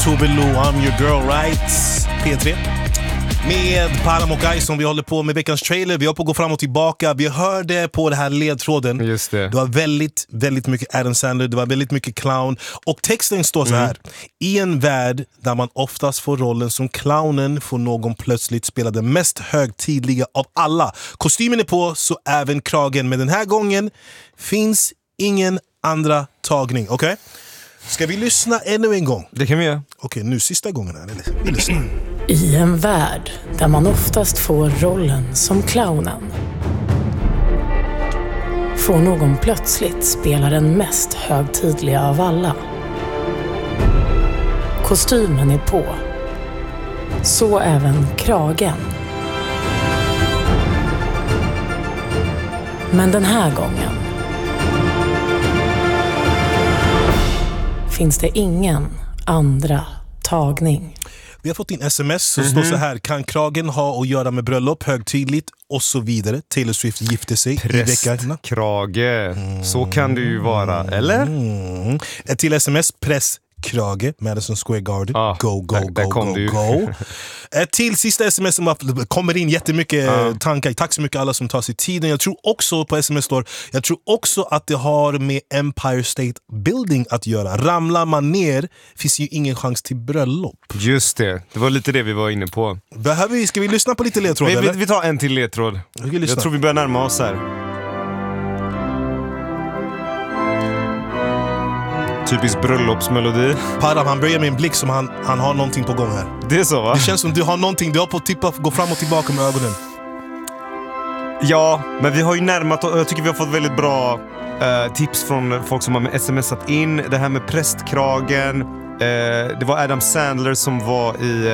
Tove Lo, I'm your girl, right? P3 med Param och Guy som vi håller på med veckans trailer. Vi har på att gå fram och tillbaka. Vi hörde på det här ledtråden. Just det. Det var väldigt, väldigt mycket Adam Sandler. Det var väldigt mycket clown. Och texten står så här. I en värld där man oftast får rollen som clownen får någon plötsligt spela den mest högtidliga av alla. Kostymen är på, så även kragen. Men den här gången finns ingen andra tagning. Okej? Ska vi lyssna ännu en gång? Det kan vi göra. Okej, nu sista gången här. Eller? Vi lyssnar. I en värld där man oftast får rollen som clownen får någon plötsligt spela den mest högtidliga av alla. Kostymen är på. Så även kragen. Men den här gången finns det ingen andra tagning. Vi har fått in sms som står så här. Kan kragen ha att göra med bröllop, högtidligt och så vidare? Taylor Swift gifte sig i veckan. Krage. Så kan det ju vara, eller? Ett till sms, presskrage, Madison Square Garden. Go. Ett till sista sms som kommer in jättemycket tankar. Tack så mycket alla som tar sig tiden. Jag tror också på sms står, jag tror också att det har med Empire State Building att göra. Ramlar man ner finns ju ingen chans till bröllop. Just det, det var lite det vi var inne på. Ska vi lyssna på lite ledtråd? Vi tar en till ledtråd. Jag tror vi börjar närma oss här. Typisk bröllopsmelodi. Param, han börjar med en blick som han har någonting på gång här. Det är så, va? Det känns som du har någonting, du har på att tippa, gå fram och tillbaka med ögonen. Ja, men vi har ju närmat oss. Jag tycker vi har fått väldigt bra tips från folk som har smsat in. Det här med prästkragen. Det var Adam Sandler som var i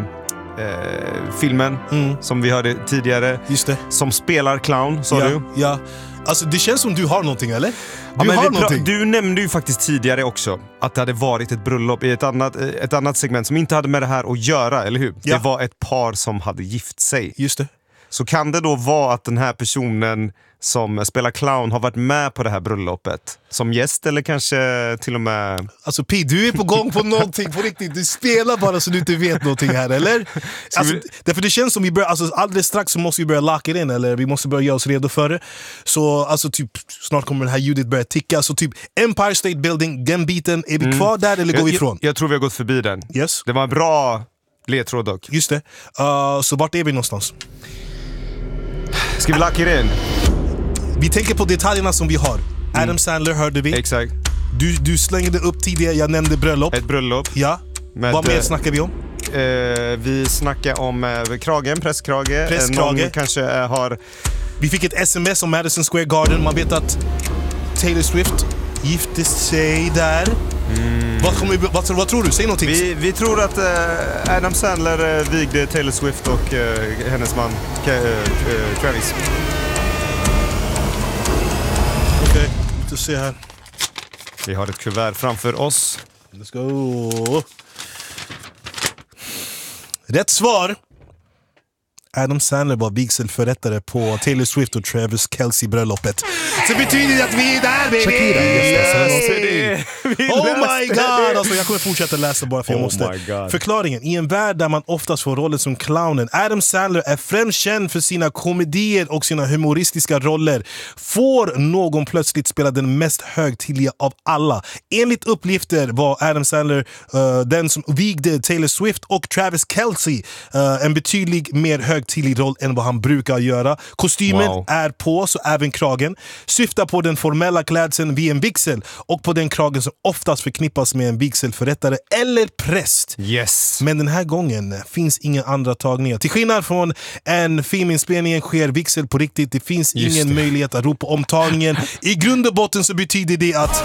filmen som vi hörde tidigare. Just det. Som spelar clown, sa du? Ja. Alltså det känns som du har någonting, eller? Du nämnde ju faktiskt tidigare också att det hade varit ett bröllop i ett annat segment som inte hade med det här att göra, eller hur? Ja. Det var ett par som hade gift sig. Just det. Så kan det då vara att den här personen som spelar clown har varit med på det här bröllopet som gäst, eller kanske till och med... Alltså P, du är på gång på någonting på riktigt. Du spelar bara så du inte vet någonting här, eller? Alltså, därför det känns som vi börjar, alltså alldeles strax så måste vi börja locka in, eller vi måste börja göra oss redo för det. Så alltså typ snart kommer det här ljudet börja ticka. Så typ Empire State Building, den biten, är vi kvar där eller går vi ifrån? Jag tror vi har gått förbi den. Yes. Det var en bra ledtråd dock. Just det. Så vart är vi någonstans? Ska vi lacka in? Vi tänker på detaljerna som vi har. Adam Sandler hörde vi. Exakt. Du slängde upp tidigare, jag nämnde bröllop. Ett bröllop. Ja. Vad mer snackar vi om? Vi snackar om kragen, presskrage. Någon kanske har... Vi fick ett sms om Madison Square Garden. Man vet att Taylor Swift gifte sig där. Vad tror du? Säg någonting. Vi tror att Adam Sandler vigde Taylor Swift och hennes man Travis. Okej, lite se här. Vi har ett kuvert framför oss. Let's go. Rätt svar. Adam Sandler var vigselförrättare på Taylor Swift och Travis Kelce-bröllopet. Så betyder det att vi är där, baby! Shakira, oh my god! Alltså, jag kommer fortsätta läsa bara för jag måste. Förklaringen. I en värld där man oftast får rollen som clownen. Adam Sandler är främst känd för sina komedier och sina humoristiska roller. Får någon plötsligt spela den mest högtidliga av alla. Enligt uppgifter var Adam Sandler den som vigde Taylor Swift och Travis Kelce. En betydligt mer högtidlig roll än vad han brukar göra. Kostymen är på, så även kragen. Syftar på den formella klädseln vid en vigsel och på den kragen som oftast förknippas med en vigselförrättare eller präst. Yes. Men den här gången finns inga andra tagningar. Till skillnad från en filminspelning sker vigsel på riktigt. Det finns ingen möjlighet att ropa om tagningen. I grund och botten så betyder det att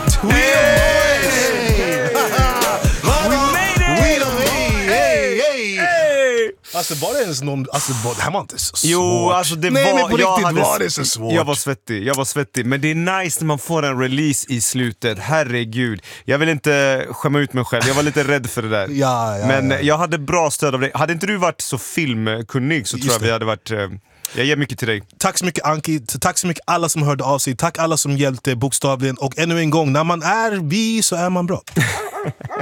Alltså var det ens någon... Alltså det här var inte så svårt. Jo, alltså det Nej, var... men på riktigt var det så svårt. Jag var svettig. Men det är nice när man får en release i slutet. Herregud. Jag vill inte skämma ut mig själv. Jag var lite rädd för det där. Men jag hade bra stöd av dig. Hade inte du varit så filmkunnig så tror jag vi hade varit... Jag ger mycket till dig. Tack så mycket Anki, tack så mycket alla som hörde av sig. Tack alla som hjälpte bokstavligen. Och ännu en gång, när man är vi så är man bra.